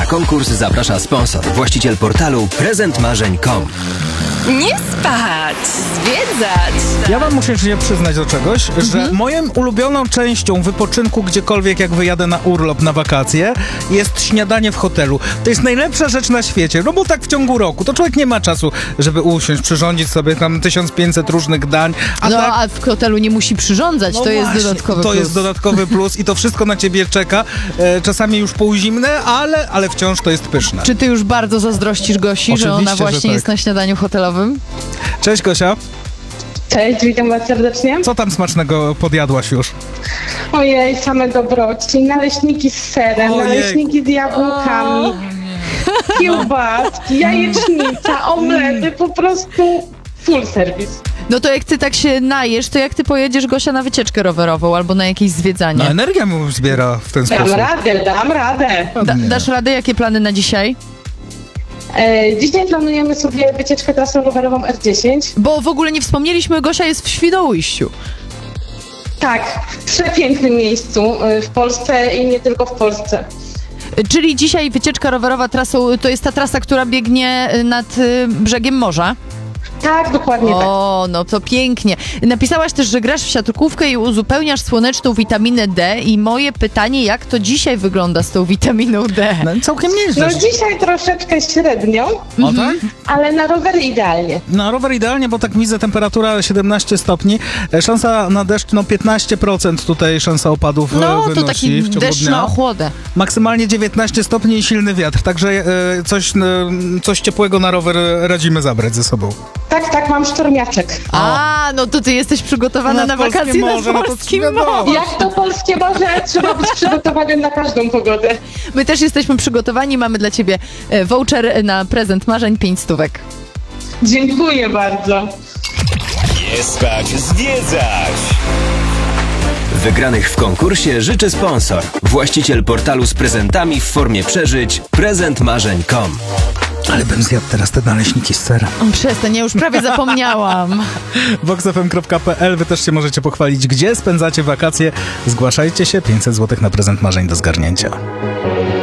konkurs zaprasza sponsor, właściciel portalu prezentmarzeń.com. Nie spać, zwiedzać. Ja wam muszę się przyznać do czegoś, że moją ulubioną częścią wypoczynku gdziekolwiek, jak wyjadę na urlop, na wakacje, jest śniadanie w hotelu. To jest najlepsza rzecz na świecie, no bo tak w ciągu roku, to człowiek nie ma czasu, żeby usiąść, przyrządzić sobie tam 1500 różnych dań. A w hotelu nie musi przyrządzać, No to jest właśnie, dodatkowy to plus. jest dodatkowy plus i to wszystko na ciebie czeka. Czasami już półzimne, ale wciąż to jest pyszne. Czy ty już bardzo zazdrościsz Gosi, że ona Oczywiście, że właśnie tak. jest na śniadaniu hotelowym? Cześć Gosia, Cześć, witam was serdecznie. co tam smacznego podjadłaś już? Ojej, same dobroci. Naleśniki z serem, Ojej. naleśniki z jabłkami, kiełbaski, jajecznica, omlety, po prostu full service. No to jak ty tak się najesz, to jak ty pojedziesz, Gosia, na wycieczkę rowerową albo na jakieś zwiedzanie? No energia mu zbiera w ten Dam sposób. radę. Dasz radę? Jakie plany na dzisiaj? Dzisiaj planujemy sobie wycieczkę trasą rowerową R10. Bo w ogóle nie wspomnieliśmy, Gosia jest w Świnoujściu. Tak, w przepięknym miejscu w Polsce i nie tylko w Polsce. Czyli dzisiaj wycieczka rowerowa trasą, to jest ta trasa, która biegnie nad brzegiem morza? Tak, dokładnie tak. O, no to pięknie. Napisałaś też, że grasz w siatkówkę i uzupełniasz słoneczną witaminę D i moje pytanie, jak to dzisiaj wygląda z tą witaminą D? No, całkiem nieźle. No dzisiaj troszeczkę średnio, O tak? ale na rowery idealnie. Na rower idealnie, bo tak widzę, temperatura 17 stopni, szansa na deszcz, 15% tutaj szansa opadów No, wynosi to taki w ciągu deszcz dnia. na ochłodę. Maksymalnie 19 stopni i silny wiatr, także coś ciepłego na rower radzimy zabrać ze sobą. Tak, mam sztormiaczek. A, no to ty jesteś przygotowana na polskie wakacje morze, na no to polskim wiadomo. morzu. Jak to polskie morze, trzeba być przygotowanym na każdą pogodę. My też jesteśmy przygotowani, mamy dla ciebie voucher na prezent marzeń 5 stówek. Dziękuję bardzo. Nie spać, zwiedzać! Wygranych w konkursie życzy sponsor, właściciel portalu z prezentami w formie przeżyć prezentmarzeń.com. Ale bym zjadł teraz te naleśniki z serem. Przestań, ja już prawie zapomniałam. voxfm.pl. Wy też się możecie pochwalić, gdzie spędzacie wakacje. Zgłaszajcie się, 500 zł na prezent marzeń do zgarnięcia.